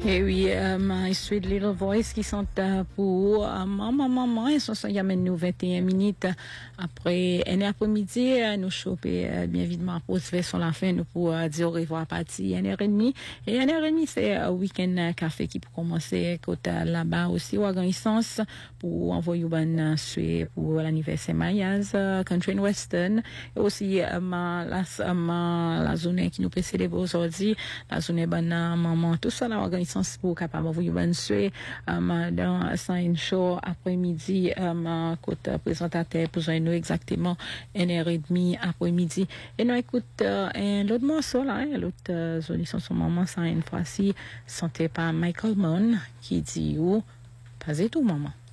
Et oui, Sweet Little Voice qui sont pour maman, ils sont y amène nous 21 minutes après un après-midi, nous choper bien évidemment pour se faire sur la fin, nous pour dire au revoir à partir 1h30. Et 1h30, c'est un week-end café qui peut commencer côté là-bas aussi, organisance pour envoyer une suite pour l'anniversaire Mayaz, Country and Western. Et aussi, la zone qui nous peut célébrer aujourd'hui, la zone bonne maman, tout ça, l'organisation pour capable vous une suite dans un show après-midi côté présentateur pour nous exactement 1h30 après-midi et nous écoute l'autre morceau là l'autre solution son maman ça une fois-ci santé par Michael Mann qui dit ou pas tout maman.